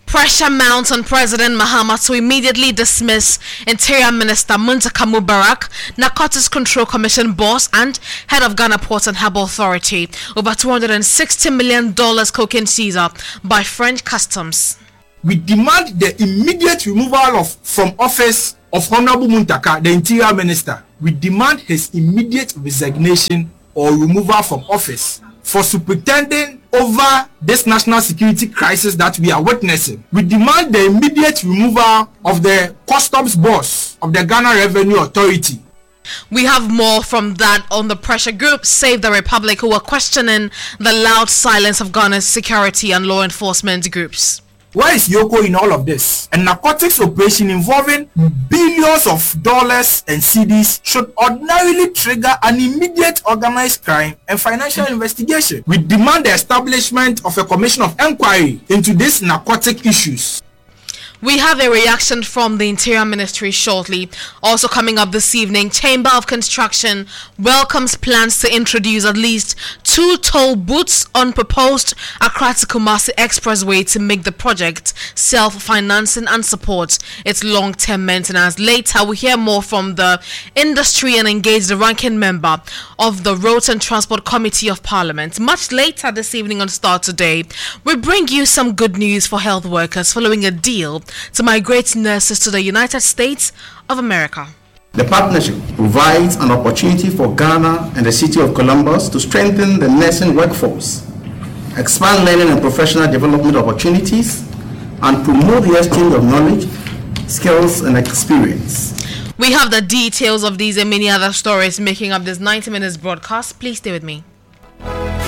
Pressure mounts on President Mahama to immediately dismiss Interior Minister Muntaka Mubarak, Narcotics Control Commission boss and head of Ghana Ports and Harbour Authority, over $260 million cocaine seizure by French customs. We demand the immediate removal from office of Honorable Muntaka, the Interior Minister. We demand his immediate resignation or removal from office for superintending over this national security crisis that we are witnessing. We demand the immediate removal of the customs boss of the Ghana Revenue Authority. We have more from that on the pressure group Save the Republic, who are questioning the loud silence of Ghana's security and law enforcement groups. Where is Yoko in all of this? A narcotics operation involving billions of dollars and cedis should ordinarily trigger an immediate organized crime and financial investigation. We demand the establishment of a commission of inquiry into these narcotic issues. We have a reaction from the Interior Ministry shortly. Also coming up this evening, Chamber of Construction welcomes plans to introduce at least 2 toll booths on proposed Accra to Kumasi Expressway to make the project self-financing and support its long-term maintenance. Later, we hear more from the industry and engage the ranking member of the Roads and Transport Committee of Parliament. Much later this evening on Star Today, we bring you some good news for health workers following a deal to migrate nurses to the United States of America. The partnership provides an opportunity for Ghana and the city of Columbus to strengthen the nursing workforce, expand learning and professional development opportunities, and promote the exchange of knowledge, skills, and experience. We have the details of these and many other stories making up this 90 minutes broadcast. Please stay with me.